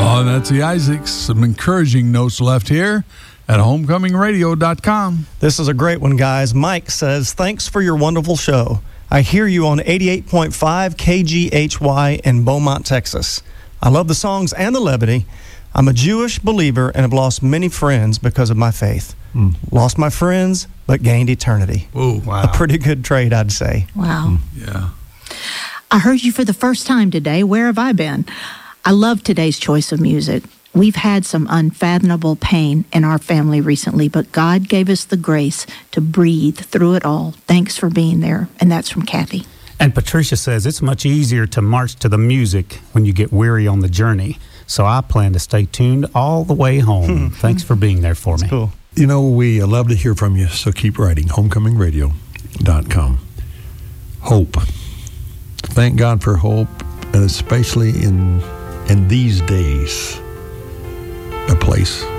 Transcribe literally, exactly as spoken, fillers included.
Oh, that's the Isaacs. Some encouraging notes left here at homecoming radio dot com. This is a great one, guys. Mike says, thanks for your wonderful show. I hear you on eighty-eight point five K G H Y in Beaumont, Texas. I love the songs and the levity. I'm a Jewish believer and have lost many friends because of my faith. Mm. Lost my friends, but gained eternity. Oh, wow. A pretty good trade, I'd say. Wow. Mm. Yeah. I heard you for the first time today. Where have I been? I love today's choice of music. We've had some unfathomable pain in our family recently, but God gave us the grace to breathe through it all. Thanks for being there. And that's from Kathy. And Patricia says it's much easier to march to the music when you get weary on the journey. So I plan to stay tuned all the way home. Thanks for being there for That's me. Cool. You know, we love to hear from you, so keep writing. homecoming radio dot com. Hope. Thank God for hope, and especially in in these days, a place